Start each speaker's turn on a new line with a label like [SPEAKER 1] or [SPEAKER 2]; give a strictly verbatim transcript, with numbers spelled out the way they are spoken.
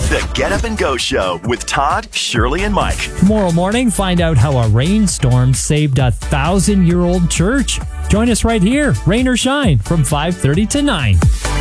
[SPEAKER 1] The Get Up and Go Show with Todd, Shirley, and Mike.
[SPEAKER 2] Tomorrow morning, find out how a rainstorm saved a thousand-year-old church. Join us right here, rain or shine, from five thirty to nine.